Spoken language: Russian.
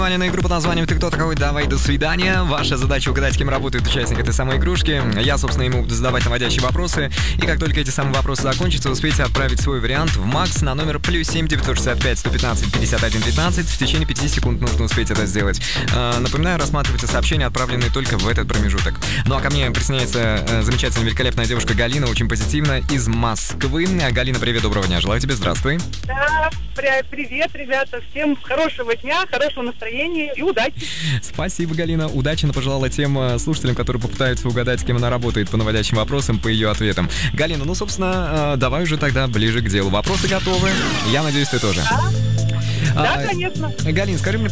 На игру под названием «Ты кто такой? Давай, до свидания». Ваша задача угадать, кем работает участник этой самой игрушки. Я, собственно, ему буду задавать наводящие вопросы. И как только эти самые вопросы закончатся, успейте отправить свой вариант в МАКС на номер +7 965 115 51 15. В течение 5 секунд нужно успеть это сделать. Напоминаю, рассматривайте сообщения, отправленные только в этот промежуток. Ну а ко мне присоединяется замечательная, великолепная девушка Галина, очень позитивная, из Москвы. Галина, привет, доброго дня. Желаю тебе здравствуй. Да, привет, ребята. Всем хорошего дня, хорошего настроения и удачи. Спасибо, Галина. Удачи пожелала тем слушателям, которые попытаются угадать, с кем она работает по наводящим вопросам, по ее ответам. Галина, ну, собственно, давай уже тогда ближе к делу. Вопросы готовы. Я надеюсь, ты тоже. Да, конечно. Галин, скажи мне,